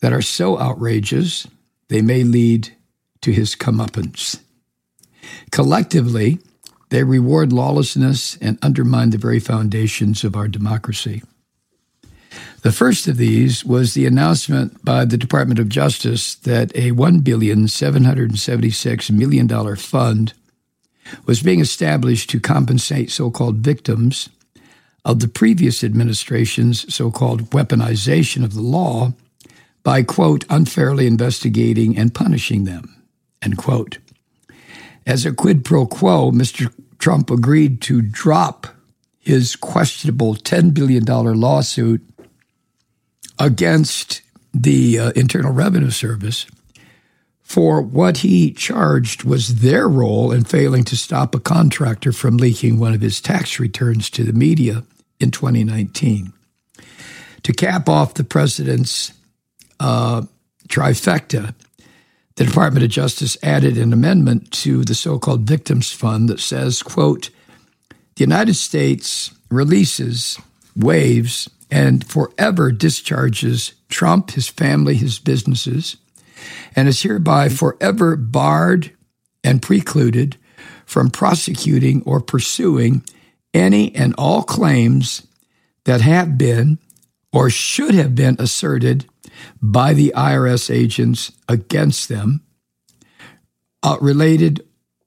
that are so outrageous they may lead to his comeuppance. Collectively, they reward lawlessness and undermine the very foundations of our democracy. The first of these was the announcement by the Department of Justice that a $1,776 million fund was being established to compensate so-called victims of the previous administration's so-called weaponization of the law by, quote, unfairly investigating and punishing them, end quote. As a quid pro quo, Mr. Trump agreed to drop his questionable $10 billion lawsuit against the Internal Revenue Service for what he charged was their role in failing to stop a contractor from leaking one of his tax returns to the media in 2019. To cap off the president's trifecta, the Department of Justice added an amendment to the so-called Victims Fund that says, quote, the United States releases, waives, and forever discharges Trump, his family, his businesses, and is hereby forever barred and precluded from prosecuting or pursuing any and all claims that have been or should have been asserted by the IRS agents against them, related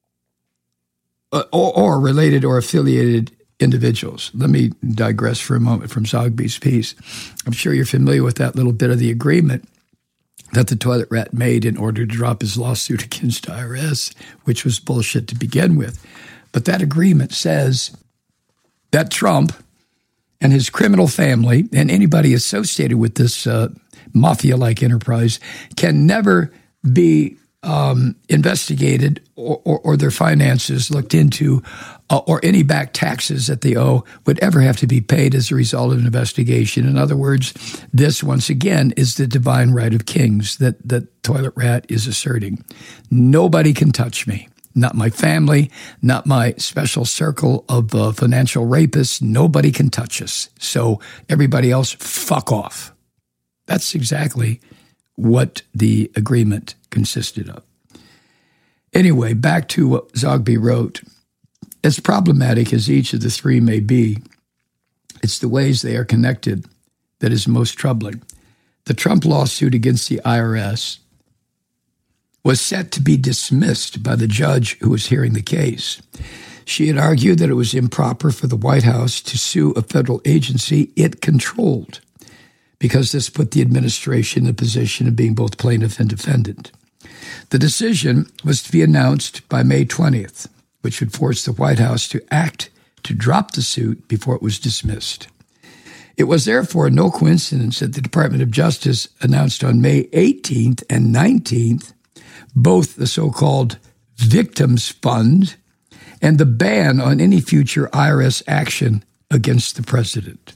or affiliated individuals. Let me digress for a moment from Zogby's piece. I'm sure you're familiar with that little bit of the agreement that the toilet rat made in order to drop his lawsuit against IRS, which was bullshit to begin with. But that agreement says that Trump and his criminal family and anybody associated with this mafia-like enterprise can never be investigated or their finances looked into or any back taxes that they owe would ever have to be paid as a result of an investigation. In other words, this, once again, is the divine right of kings that the toilet rat is asserting. Nobody can touch me. Not my family, not my special circle of financial rapists. Nobody can touch us. So everybody else, fuck off. That's exactly what the agreement consisted of. Anyway, back to what Zogby wrote. As problematic as each of the three may be, it's the ways they are connected that is most troubling. The Trump lawsuit against the IRS was set to be dismissed by the judge who was hearing the case. She had argued that it was improper for the White House to sue a federal agency it controlled, because this put the administration in a position of being both plaintiff and defendant. The decision was to be announced by May 20th, which would force the White House to act to drop the suit before it was dismissed. It was therefore no coincidence that the Department of Justice announced on May 18th and 19th both the so-called Victims Fund and the ban on any future IRS action against the president.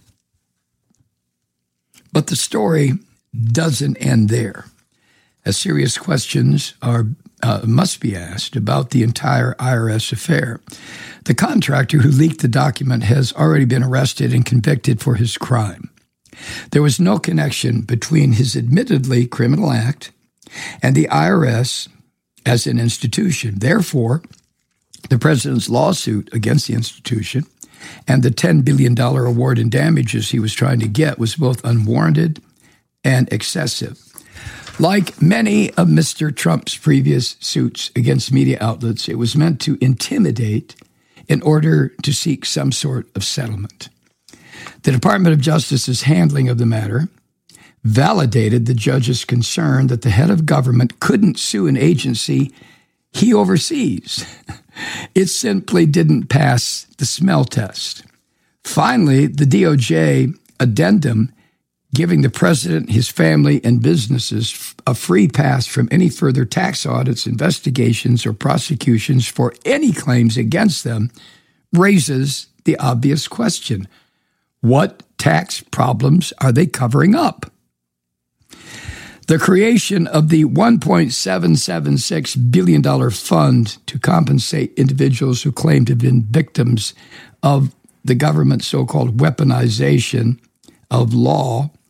But the story doesn't end there, as serious questions must be asked about the entire IRS affair. The contractor who leaked the document has already been arrested and convicted for his crime. There was no connection between his admittedly criminal act and the IRS as an institution. Therefore, the president's lawsuit against the institution and the $10 billion award in damages he was trying to get was both unwarranted and excessive. Like many of Mr. Trump's previous suits against media outlets, it was meant to intimidate in order to seek some sort of settlement. The Department of Justice's handling of the matter validated the judge's concern that the head of government couldn't sue an agency he oversees. It simply didn't pass the smell test. Finally, the DOJ addendum giving the president, his family, and businesses a free pass from any further tax audits, investigations, or prosecutions for any claims against them raises the obvious question: what tax problems are they covering up? The creation of the $1.776 billion fund to compensate individuals who claim to have been victims of the government's so-called weaponization of law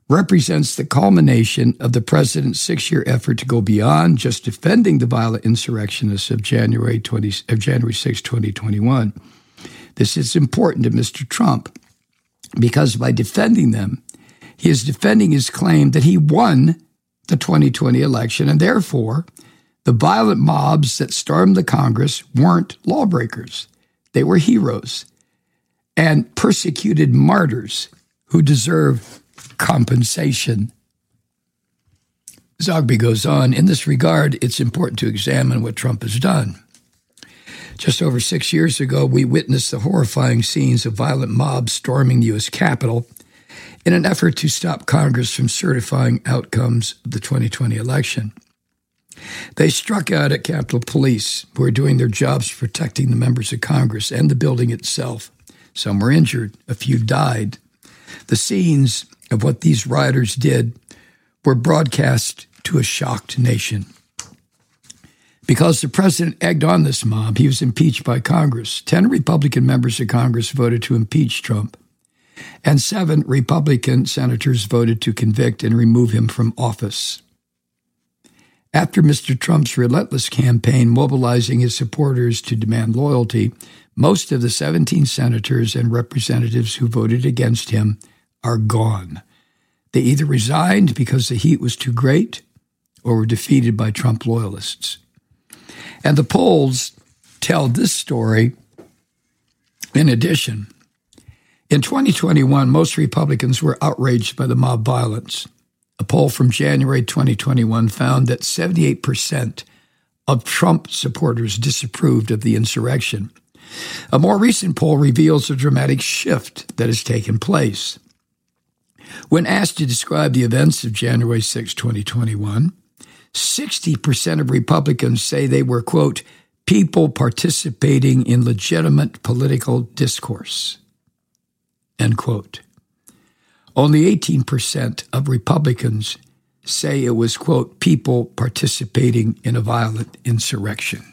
represents the culmination of the president's 6-year effort to go beyond just defending the violent insurrectionists of January 6, 2021. This is important to Mr. Trump because by defending them, he is defending his claim that he won the 2020 election, and therefore the violent mobs that stormed the Congress weren't lawbreakers. They were heroes and persecuted martyrs who deserve compensation. Zogby goes on, in this regard, it's important to examine what Trump has done. Just over 6 years ago, we witnessed the horrifying scenes of violent mobs storming the U.S. Capitol in an effort to stop Congress from certifying outcomes of the 2020 election. They struck out at Capitol Police, who are doing their jobs protecting the members of Congress and the building itself. Some were injured. A few died. The scenes of what these rioters did were broadcast to a shocked nation. Because the president egged on this mob, he was impeached by Congress. 10 Republican members of Congress voted to impeach Trump, and 7 Republican senators voted to convict and remove him from office. After Mr. Trump's relentless campaign mobilizing his supporters to demand loyalty, most of the 17 senators and representatives who voted against him are gone. They either resigned because the heat was too great or were defeated by Trump loyalists. And the polls tell this story in addition. In 2021, most Republicans were outraged by the mob violence. A poll from January 2021 found that 78% of Trump supporters disapproved of the insurrection. A more recent poll reveals a dramatic shift that has taken place. When asked to describe the events of January 6, 2021, 60% of Republicans say they were, quote, people participating in legitimate political discourse, end quote. Only 18% of Republicans say it was, quote, people participating in a violent insurrection.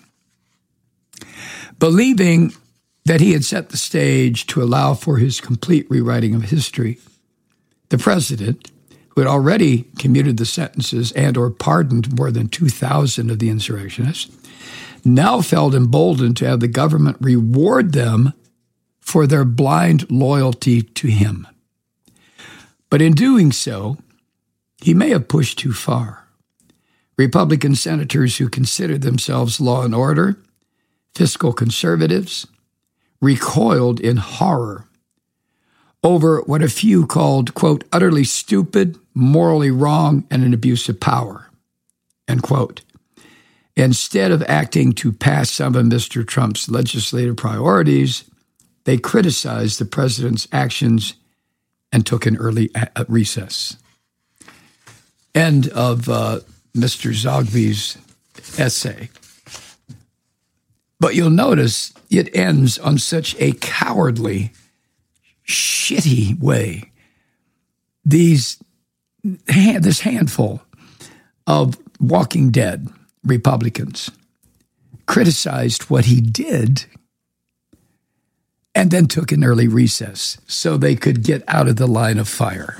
Believing that he had set the stage to allow for his complete rewriting of history, the president, who had already commuted the sentences and or pardoned more than 2,000 of the insurrectionists, now felt emboldened to have the government reward them for their blind loyalty to him. But in doing so, he may have pushed too far. Republican senators who considered themselves law and order, fiscal conservatives, recoiled in horror over what a few called, quote, utterly stupid, morally wrong, and an abuse of power, end quote. Instead of acting to pass some of Mr. Trump's legislative priorities, they criticized the president's actions and took an early recess. End of Mr. Zogby's essay. But you'll notice it ends on such a cowardly, shitty way. This handful of Walking Dead Republicans criticized what he did and then took an early recess so they could get out of the line of fire.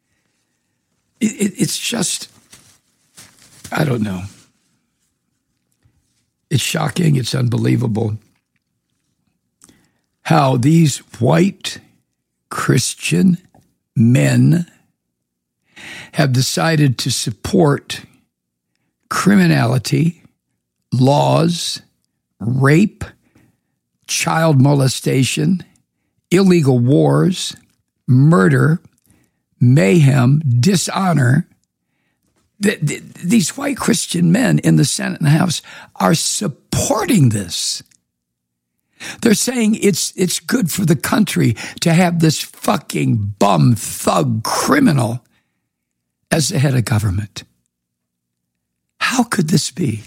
It's just, I don't know. It's shocking. It's unbelievable how these white Christian men have decided to support criminality, laws, rape, child molestation, illegal wars, murder, mayhem, dishonor. These white Christian men in the Senate and the House are supporting this. They're saying it's good for the country to have this fucking bum thug criminal as the head of government. How could this be?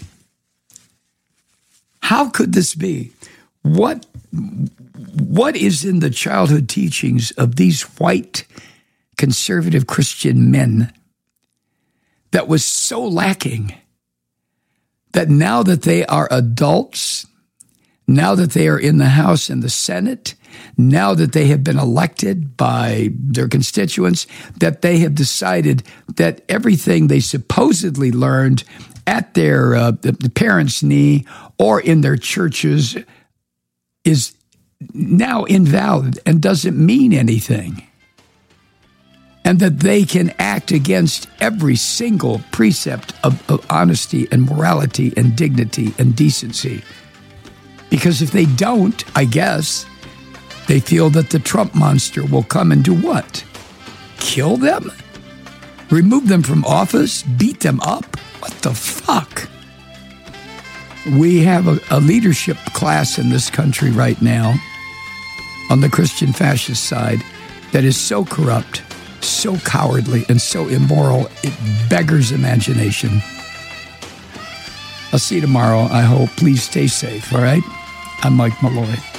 How could this be? What is in the childhood teachings of these white conservative Christian men that was so lacking that now that they are adults, now that they are in the House and the Senate, now that they have been elected by their constituents, that they have decided that everything they supposedly learned at their the parents' knee or in their churches is now invalid and doesn't mean anything. And that they can act against every single precept of honesty and morality and dignity and decency. Because if they don't, I guess, they feel that the Trump monster will come and do what? Kill them? Remove them from office? Beat them up? What the fuck? We have a leadership class in this country right now on the Christian fascist side that is so corrupt, so cowardly, and so immoral, it beggars imagination. I'll see you tomorrow, I hope. Please stay safe, all right? I'm Mike Malloy.